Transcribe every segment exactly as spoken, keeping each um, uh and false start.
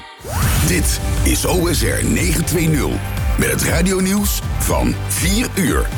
Dit is O S R negenhonderdtwintig met het radionieuws van vier uur.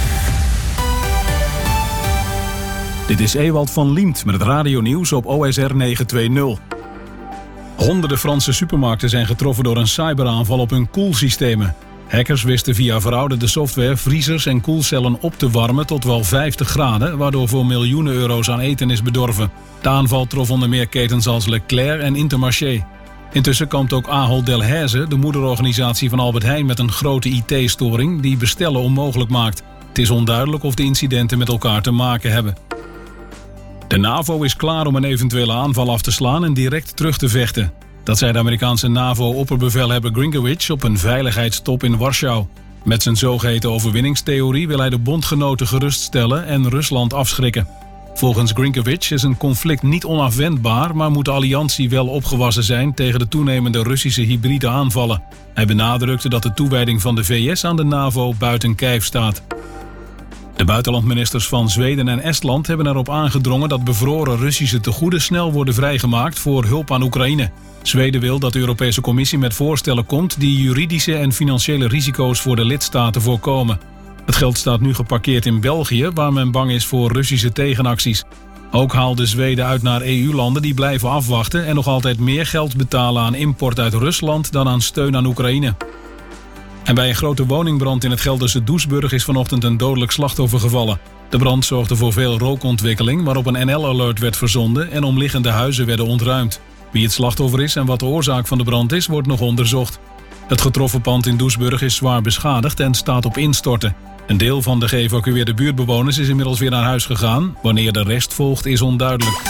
Dit is Ewald van Liemt met het radionieuws op O S R negenhonderdtwintig. Honderden Franse supermarkten zijn getroffen door een cyberaanval op hun koelsystemen. Hackers wisten via verouderde software vriezers en koelcellen op te warmen tot wel vijftig graden, waardoor voor miljoenen euro's aan eten is bedorven. De aanval trof onder meer ketens als Leclerc en Intermarché. Intussen kampt ook Ahold Delhaize, de moederorganisatie van Albert Heijn, met een grote I T-storing die bestellen onmogelijk maakt. Het is onduidelijk of de incidenten met elkaar te maken hebben. De NAVO is klaar om een eventuele aanval af te slaan en direct terug te vechten. Dat zei de Amerikaanse NAVO-opperbevelhebber Gringovic op een veiligheidstop in Warschau. Met zijn zogeheten overwinningstheorie wil hij de bondgenoten geruststellen en Rusland afschrikken. Volgens Gringovic is een conflict niet onafwendbaar, maar moet de alliantie wel opgewassen zijn tegen de toenemende Russische hybride aanvallen. Hij benadrukte dat de toewijding van de V S aan de NAVO buiten kijf staat. De buitenlandministers van Zweden en Estland hebben erop aangedrongen dat bevroren Russische tegoeden snel worden vrijgemaakt voor hulp aan Oekraïne. Zweden wil dat de Europese Commissie met voorstellen komt die juridische en financiële risico's voor de lidstaten voorkomen. Het geld staat nu geparkeerd in België, waar men bang is voor Russische tegenacties. Ook haalde Zweden uit naar E U-landen die blijven afwachten en nog altijd meer geld betalen aan import uit Rusland dan aan steun aan Oekraïne. En bij een grote woningbrand in het Gelderse Doesburg is vanochtend een dodelijk slachtoffer gevallen. De brand zorgde voor veel rookontwikkeling, waarop een N L-alert werd verzonden en omliggende huizen werden ontruimd. Wie het slachtoffer is en wat de oorzaak van de brand is, wordt nog onderzocht. Het getroffen pand in Doesburg is zwaar beschadigd en staat op instorten. Een deel van de geëvacueerde buurtbewoners is inmiddels weer naar huis gegaan. Wanneer de rest volgt is onduidelijk.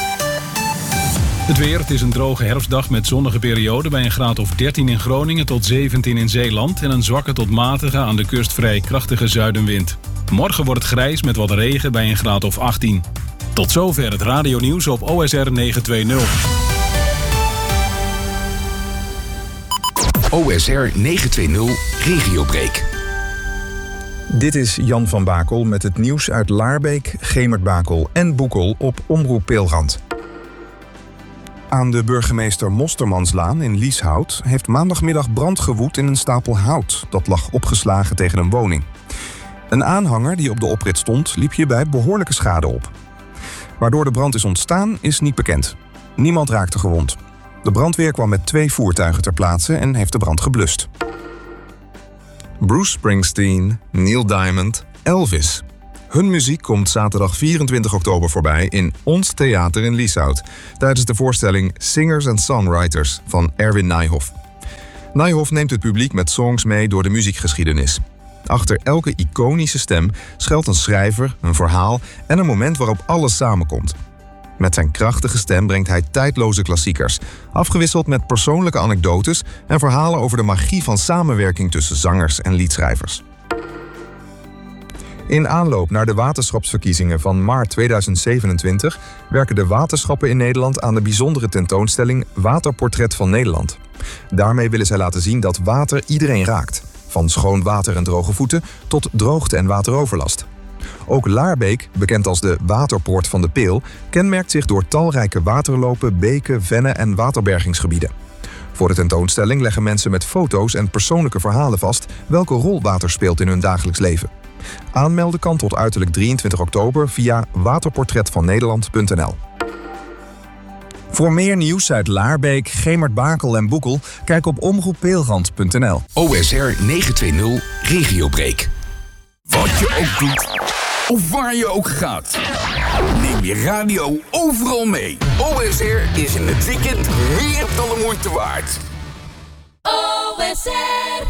Het weer, het is een droge herfstdag met zonnige perioden bij een graad of dertien in Groningen tot zeventien in Zeeland en een zwakke tot matige aan de kust vrij krachtige zuidenwind. Morgen wordt het grijs met wat regen bij een graad of achttien. Tot zover het radionieuws op O S R negenhonderdtwintig. O S R negenhonderdtwintig Regiobreak. Dit is Jan van Bakel met het nieuws uit Laarbeek, Gemert-Bakel en Boekel op Omroep Peelrand. Aan de burgemeester Mostermanslaan in Lieshout heeft maandagmiddag brand gewoed in een stapel hout dat lag opgeslagen tegen een woning. Een aanhanger die op de oprit stond liep hierbij behoorlijke schade op. Waardoor de brand is ontstaan is niet bekend. Niemand raakte gewond. De brandweer kwam met twee voertuigen ter plaatse en heeft de brand geblust. Bruce Springsteen, Neil Diamond, Elvis. Hun muziek komt zaterdag vierentwintig oktober voorbij in Ons Theater in Lieshout tijdens de voorstelling Singers and Songwriters van Erwin Nijhoff. Nijhoff neemt het publiek met songs mee door de muziekgeschiedenis. Achter elke iconische stem schuilt een schrijver, een verhaal en een moment waarop alles samenkomt. Met zijn krachtige stem brengt hij tijdloze klassiekers, afgewisseld met persoonlijke anekdotes en verhalen over de magie van samenwerking tussen zangers en liedschrijvers. In aanloop naar de waterschapsverkiezingen van maart tweeduizend zevenentwintig werken de waterschappen in Nederland aan de bijzondere tentoonstelling Waterportret van Nederland. Daarmee willen zij laten zien dat water iedereen raakt, van schoon water en droge voeten tot droogte en wateroverlast. Ook Laarbeek, bekend als de waterpoort van de Peel, kenmerkt zich door talrijke waterlopen, beken, vennen en waterbergingsgebieden. Voor de tentoonstelling leggen mensen met foto's en persoonlijke verhalen vast welke rol water speelt in hun dagelijks leven. Aanmelden kan tot uiterlijk drieëntwintig oktober via waterportretvannederland punt n l. Voor meer nieuws uit Laarbeek, Gemert-Bakel en Boekel, kijk op omroep peelrand punt n l. O S R negenhonderdtwintig Regiobreak. Wat je ook doet, of waar je ook gaat, neem je radio overal mee. O S R is in het weekend meer dan de moeite waard. O S R.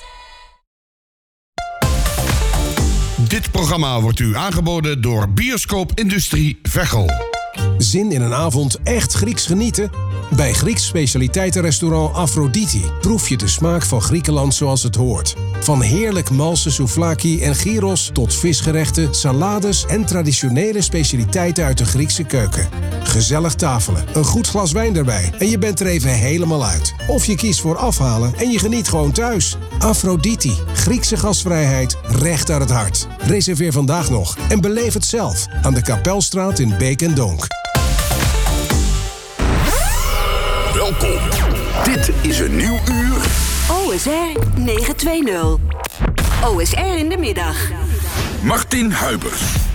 Dit programma wordt u aangeboden door Bioscoop Industrie Veghel. Zin in een avond echt Grieks genieten? Bij Grieks specialiteitenrestaurant Aphrodite proef je de smaak van Griekenland zoals het hoort. Van heerlijk malse souvlaki en gyros tot visgerechten, salades en traditionele specialiteiten uit de Griekse keuken. Gezellig tafelen, een goed glas wijn erbij en je bent er even helemaal uit. Of je kiest voor afhalen en je geniet gewoon thuis. Aphrodite, Griekse gastvrijheid, recht uit het hart. Reserveer vandaag nog en beleef het zelf aan de Kapelstraat in Beek en Donk. Welkom. Dit is het een nieuw uur. O S R negen twee nul. O S R in de middag. Martin Huibers.